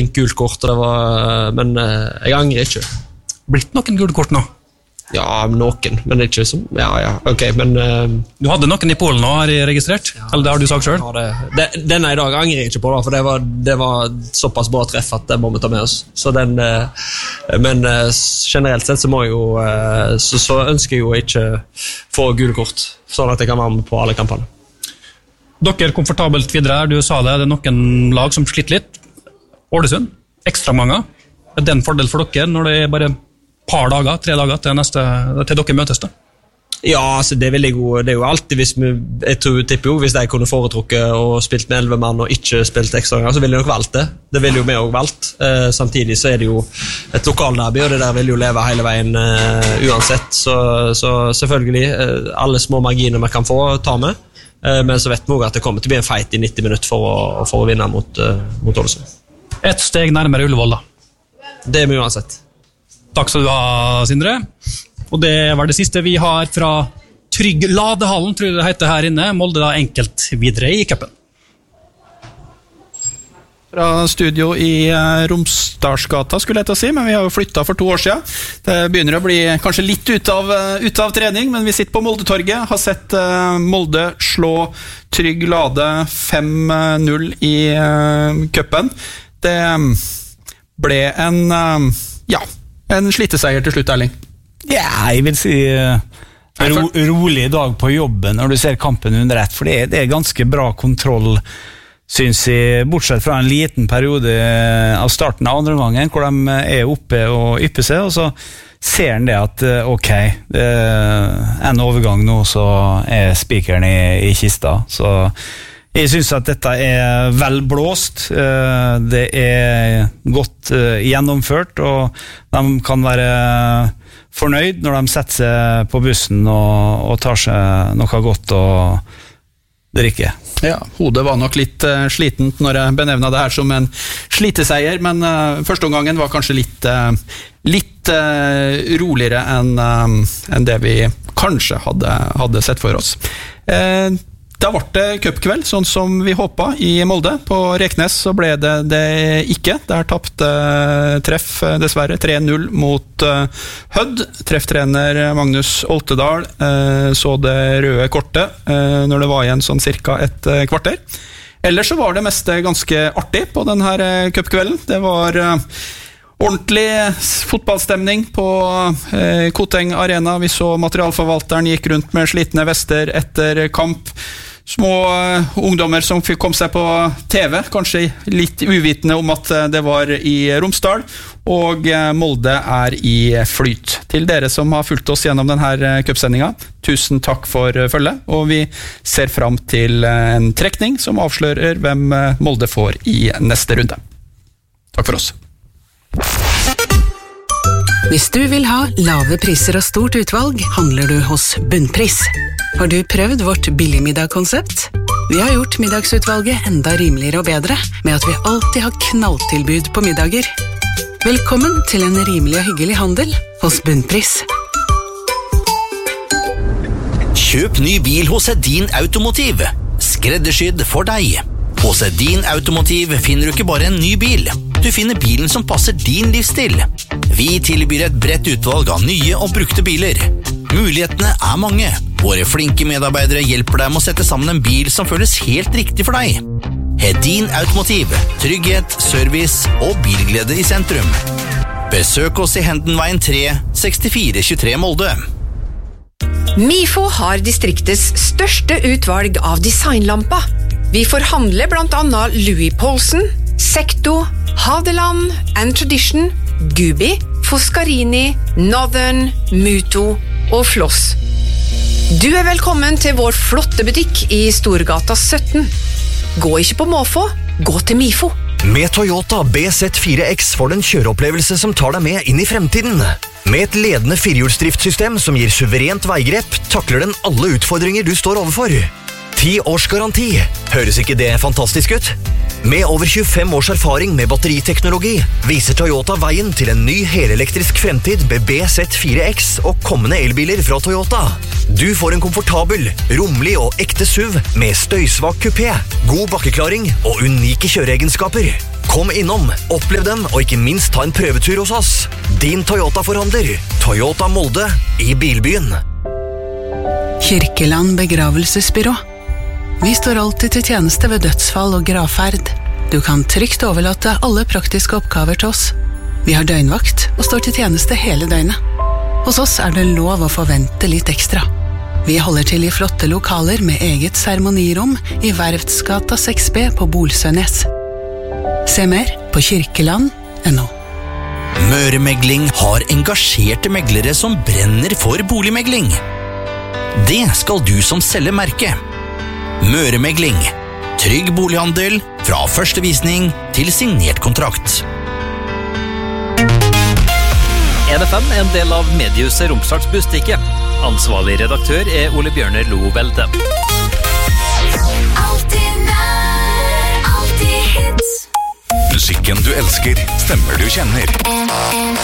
fint gult kort, men jeg angrer ikke. Blitt noen gule kort nå? Ja, noen, men ikke som... Ja, ok, men... Du hadde noen i Polen nå, har jeg registrert? Eller det har du sagt selv? Ja, denne i dag angrer jeg ikke på, da, for det var såpass bra treff at det må vi ta med oss. Så men generelt sett så må jeg jo... Så ønsker jeg jo ikke få gule kort, sånn at jeg kan være med på alle kampene. Dere er komfortabelt videre her, du sa det er noen lag som sliter litt. Ålesund, ekstra mange. Er det en fordel for dere når det er bare... par dager, 3 dager til dere møtes da? Ja, altså det er jo alltid tipper jo, hvis jeg kunne foretrukket og spilt med 11 mann og ikke spilt ekstra ganger, så ville jeg nok valgt det. Det ville jo vi også valgt. Samtidig så er det jo et lokalderby, og det der vil jo leve hele veien uansett. Så selvfølgelig, alle små marginer vi kan få, ta med. Men så vet vi også at det kommer til å bli en fight i 90 minutter for å vinne mot Ålesund. Et steg nærmere Ullevål da? Det er vi uansett. Takk skal du ha, Sindre. Og det var det siste vi har fra Trygg Ladehallen, tror jeg det heter her inne. Molde da enkelt videre i cupen. Fra studio i Romsdalsgata, skulle jeg til å si, men vi har jo flyttet for 2 år siden. Det begynner å bli kanskje litt ut av trening, men vi sitter på Moldetorget, har sett Molde slå Trygg Lade 5-0 i cupen. Det ble en sliteseier til slutt, Erling. Ja, jeg vil si rolig dag på jobben når du ser kampen under ett, for det er ganske bra kontroll, synes jeg, bortsett fra en liten periode av starten av andre gangen, hvor de er oppe og ypper seg, og så ser han det at ok, en overgang nå, så er spikeren i kista, så jeg synes at dette er vel blåst, det er godt gjennomført, og de kan være fornøyd når de setter seg på bussen og tar seg noe godt å drikke. Ja, hodet var nok litt slitent når jeg benevnet det her som en sliteseier, men første omgangen var kanskje litt roligere enn det vi kanskje hadde sett for oss. Da ble det cupkveld, sånn som vi håpet i Molde. På Reknes så ble det ikke. Der tappte Treff dessverre 3-0 mot Hødd. Trefftrener Magnus Oltedal så det røde kortet når det var igjen sånn cirka et kvarter. Ellers så var det meste ganske artig på denne cupkvelden. Det var ordentlig fotballstemning på Koteng Arena. Vi så materialforvalteren gikk rundt med slitne vester etter kamp. Små ungdommer som kom seg på TV, kanskje litt uvitende om at det var i Romsdal, og Molde er i flyt. Til dere som har fulgt oss gjennom denne cupsendingen, tusen takk for følget, og vi ser frem til en trekning som avslører hvem Molde får i neste runde. Takk for oss. Hvis du vil ha lave priser og stort utvalg, handler du hos Bunnpris. Har du prøvd vårt billigmiddag-konsept? Vi har gjort middagsutvalget enda rimeligere og bedre, med at vi alltid har knalltilbud på middager. Velkommen til en rimelig og hyggelig handel hos Bunnpris. Kjøp ny bil hos Hedin Automotiv. Skreddersydd for deg. Hos Hedin Automotiv finner du ikke bare en ny bil. Du finner bilen som passer din livsstil. Vi tilbyr et bredt utvalg av nye og brukte biler. Mulighetene er mange. Våre flinke medarbeidere hjelper deg med å sette sammen en bil som føles helt riktig for deg. Hedin Automotiv. Trygghet, service og bilglede i sentrum. Besøk oss i Hendenveien 3, 6423 Molde. Mifo har distriktets største utvalg av designlamper. Vi forhandler blant annet Louis Poulsen, Secto, Hadeland, and Tradition, Gubi, Foscarini, Northern, Muto og Floss. Du er velkommen til vår flotte butikk i Storgata 17. Gå ikke på måfå, gå til Mifo. Med Toyota BZ4X får du en kjøreopplevelse som tar deg med inn i fremtiden. Med et ledende firehjulsdriftssystem som gir suverent veigrep, takler den alle utfordringer du står overfor. 10 års garanti. Høres ikke det fantastisk ut? Med over 25 års erfaring med batteriteknologi viser Toyota veien til en ny helelektrisk fremtid med BZ4X og kommende elbiler fra Toyota. Du får en komfortabel, rommelig og ekte SUV med støysvak kupé, god bakkeklaring og unike kjøreegenskaper. Kom innom, opplev dem, og ikke minst ta en prøvetur hos oss. Din Toyota-forhandler, Toyota Molde i Bilbyen. Kirkeland begravelsesbyrå. Vi står alltid til tjeneste ved dødsfall og gravferd. Du kan trygt overlate alle praktiske oppgaver til oss. Vi har døgnvakt og står til tjeneste hele døgnet. Hos oss det lov å forvente litt ekstra. Vi holder til i flotte lokaler med eget seremonirom i Verftsgata 6B på Bolsønes. Se mer på kirkeland.no. Møремegling har engasjerte meglere som brenner for boligmegling. Det skal du som selger merke. Møremegling. Trygg bolighandel fra første visning til signert kontrakt. EDFM en del av mediehuset Romsdals Budstikke. Ansvarlig redaktør Ole Bjørner Lo Velde. Alltid nær, alltid hits. Musikken du elsker, stemmer du kjenner.